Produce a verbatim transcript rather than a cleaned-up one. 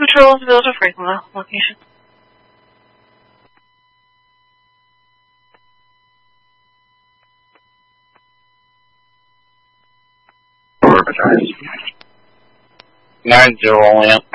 patrol to build a Franklin location. Nine zero Lamp.